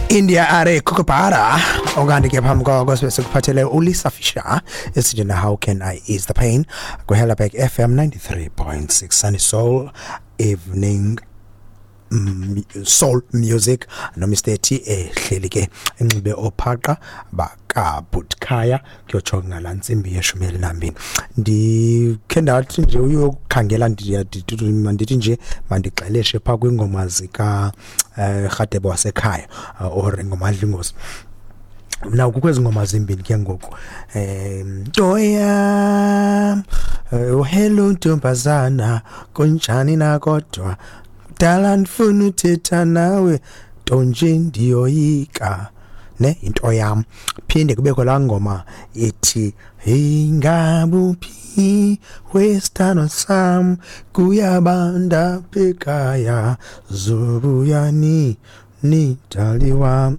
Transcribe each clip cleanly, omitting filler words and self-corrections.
India are kukupara ongandi ke phambi kwakho sikuphathele uLisa Fisher esithi na How Can I Ease the Pain kuhela back FM 93.6 Sunny Soul evening soul music no Mr T ehleli ke enxibe ophaqa baka Butkaya kuyotsho ngalansimbi yeshumeli nambini ndikhenda athi nje uyokhangela ndithi nje mandixeleshe pha kwingoma zika Rhatebo wasekhaya or ngomadlingozi now kukwezi ngoma zimbini ke ngoku Toya hello ntombazana konjani na kodwa dala ndifuna uthetha nawe tonje ndiyoyika ne into yam phinde kubekho la ngoma ethi ingabuphi westano sam kuyabanda phekaya zobuyani nitaliwa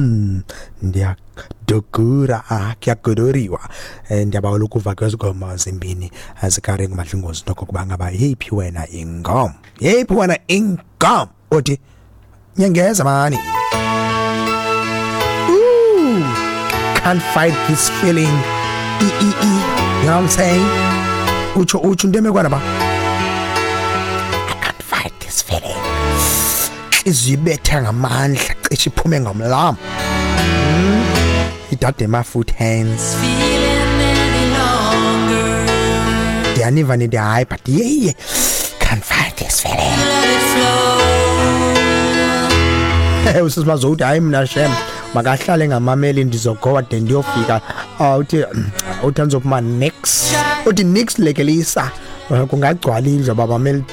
ndiyadukura kuyaguduriwa ndiyabawa ukuva kwezigoma zimbini azikare ngomadlingozi nokokuba ngaba yeyiphi wena ingom othi nyengeza mani can't fight this feeling you know what I'm saying ucho ndeme kwana ba I can't fight this feeling izibetha ngamandla cishe iphume ngomlamo idade my foot hands dianiva ni die but yeah can't fight this feeling usisibazo uthi hayi mina shem makahlale ngamameli ndizogowa de ndiyofika uthi anzophuma next uthi next lekelisa kungagcwala indlu babameli